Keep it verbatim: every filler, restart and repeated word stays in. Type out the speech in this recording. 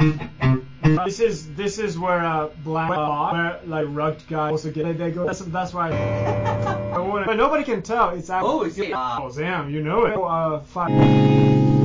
This is this is where uh, black uh, where like rugged guys also get they go. That's that's why. But nobody can tell. It's actually. Oh, it's yeah. Oh, damn, you know it. Uh, five.